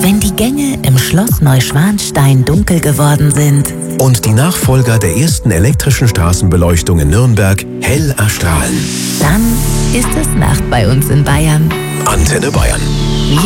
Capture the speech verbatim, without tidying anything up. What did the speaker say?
Wenn die Gänge im Schloss Neuschwanstein dunkel geworden sind und die Nachfolger der ersten elektrischen Straßenbeleuchtung in Nürnberg hell erstrahlen, dann ist es Nacht bei uns in Bayern. Antenne Bayern.